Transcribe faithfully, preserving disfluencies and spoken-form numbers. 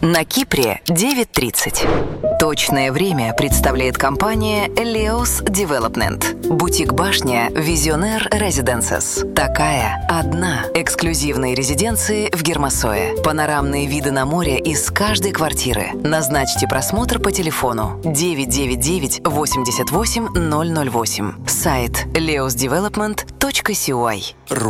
На Кипре девять тридцать. Точное время представляет компания Leos Development. Бутик-башня Visionaire Residences. Такая одна. Эксклюзивные резиденции в Гермосое. Панорамные виды на море из каждой квартиры. Назначьте просмотр по телефону девять девять девять восемьдесят восемь ноль ноль восемь. Сайт leos development точка си уай.